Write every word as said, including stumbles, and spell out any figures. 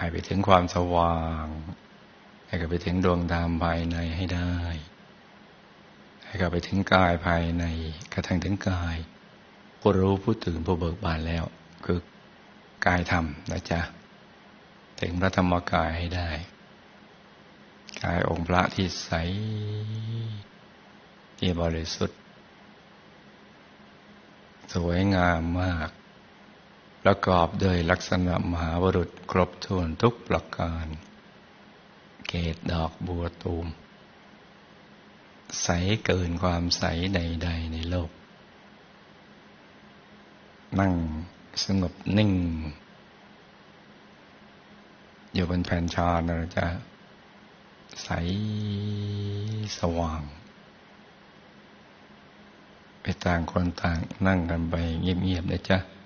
ให้ไปถึงความสว่างให้กลับไปถึงดวงธรรมภายในให้ได้ให้กลับไปถึงกายภายในกระทั่งถึงกายผู้รู้ผู้ตื่นผู้เบิกบานแล้วคือกายธรรมนะจ๊ะถึงพระธรรมกายให้ได้กายองค์พระที่ใสที่บริสุทธิ์สวยงามมากประกอบด้วยลักษณะมหาบุรุษครบถ้วนทุกประการเกศดอกบัวตูมใสเกินความใสใดๆในโลกนั่งสงบนิ่งอยู่บนแผ่นชานะจ๊ะใสสว่างไปต่างคนต่างนั่งกันไปเงียบๆนะจ๊ะ